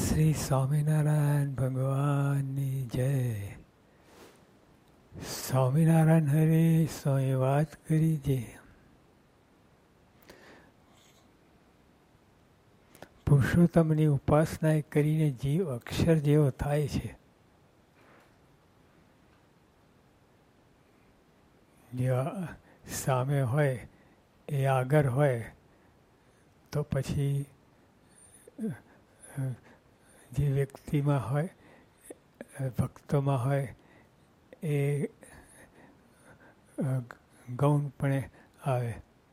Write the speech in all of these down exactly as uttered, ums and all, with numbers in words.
શ્રી સ્વામિનારાયણ ભગવાનની જય. સ્વામિનારાયણ હરે સ્વામી વાત કરી જે પુરુષોત્તમની ઉપાસના કરીને જીવ અક્ષર જેવો થાય છે. જે સામે હોય એ આગળ હોય તો પછી જે વ્યક્તિમાં હોય ભક્તોમાં હોય એ ગૌણપણે આવે.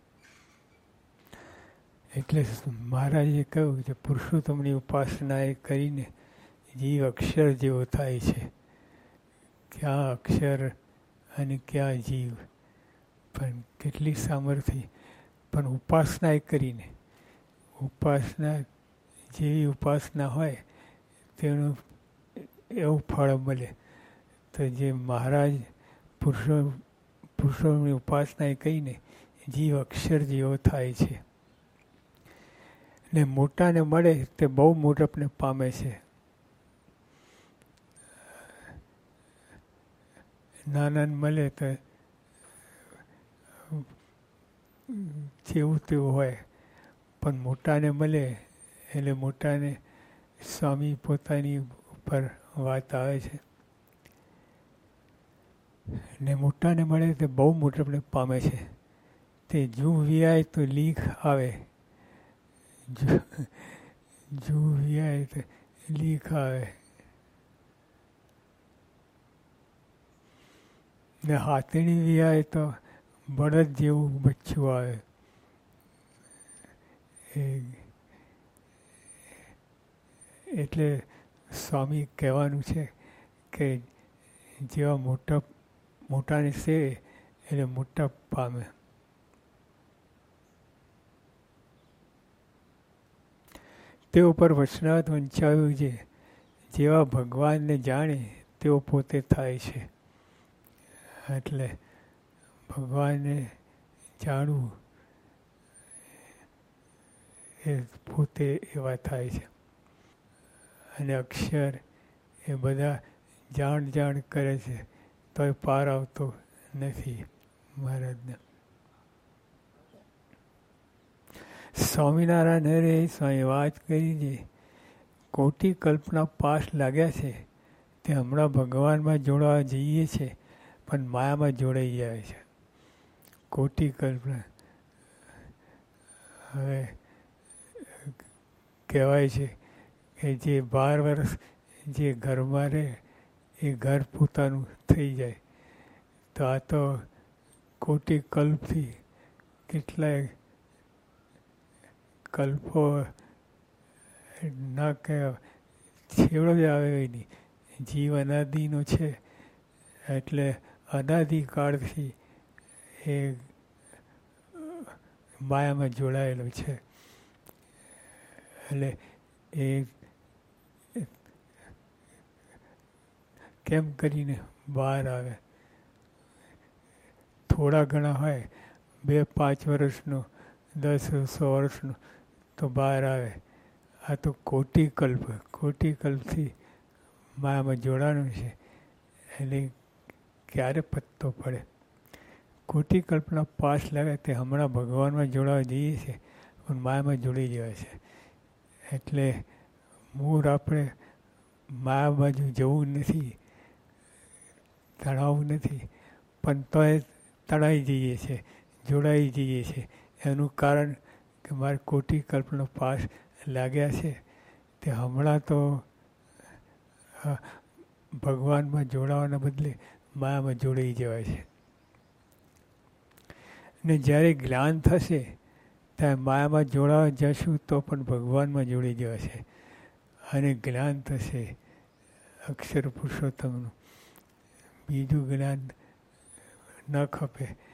એટલે મહારાજે કહ્યું કે પુરુષોત્તમની ઉપાસના એ કરીને જીવ અક્ષર જેવો થાય છે. ક્યાં અક્ષર અને ક્યાં જીવ, પણ કેટલી સામર્થ્ય, પણ ઉપાસના એ કરીને ઉપાસના જેવી ઉપાસના હોય તેનું એવું ફળ મળે. તો જે મહારાજ પુરુષો પુરુષોની ઉપાસના એ કહીને જીવ અક્ષર જેવો થાય છે. ને મોટાને મળે તે બહુ મોટપને પામે છે. નાનાને મળે તો જેવું તેવું હોય, પણ મોટાને મળે એટલે મોટાને સ્વામી પોતાની ઉપર વાત આવે છે. ને મોટાને મળે તે બહુ મોટપને પામે છે. તે જૂ વિયાય તો લીખ આવે, જૂ વિયાય તો લીખ આવે. ને હાથણી વિયાય તો બળદ જેવું બચ્ચું આવે. એ એટલે સ્વામી કહેવાનું છે કે જેવા મોટા મોટાને સેવે એટલે મોટા પામે. તે ઉપર વચનાવત વંચાવ્યું છે, જેવા ભગવાનને જાણે તેઓ પોતે થાય છે. એટલે ભગવાનને જાણવું એ પોતે એવા થાય છે. અને અક્ષર એ બધા જાણ જાણ કરે છે તોય પાર આવતો નથી મહારાજને. સ્વામિનારાયણ હરે સ્વામી વાત કરી છે, કોટી કલ્પના પાસ લાગ્યા છે તે હમણાં ભગવાનમાં જોડાવા જઈએ છે પણ માયામાં જોડાઈ જાય છે. કોટી કલ્પના હવે કહેવાય છે કે જે બાર વર્ષ જે ઘરમાં રહે એ ઘર પોતાનું થઈ જાય. તો આ તો કોટી કલ્પથી કેટલાય કલ્પો ના કહેવાય, છેવડો જ આવે નહીં. જીવ અનાદિનો છે એટલે અનાદિકાળથી એ માયામાં જોડાયેલો છે. એટલે એ કેમ કરીને બહાર આવે? થોડા ઘણા હોય, બે પાંચ વર્ષનો, દસ સો વર્ષનો તો બહાર આવે. આ તો કોટી કલ્પ, કોટી કલ્પથી માયામાં જોડાવાનું છે. એટલે ક્યારે પત્તો પડે? કોટી કલ્પના પાસ લાગે તે હમણાં ભગવાનમાં જોડાવા જઈએ છે પણ માયામાં જોડાઈ જાય છે. એટલે મૂળ આપણે માયા બાજુ જવું નથી, તણાવું નથી, પણ તોય તણાઈ જઈએ છે, જોડાઈ જઈએ છે. એનું કારણ કે મારે કોટી કલ્પના પાસ લાગ્યા છે તે હમણાં તો ભગવાનમાં જોડાવાના બદલે માયામાં જોડાઈ જવાય છે. ને જ્યારે જ્ઞાન થશે ત્યારે માયામાં જોડાવા જશું તો પણ ભગવાનમાં જોડી જવાશે. અને જ્ઞાન થશે અક્ષર પુરુષોત્તમનું. બીજું જ્ઞાન ન ખપે.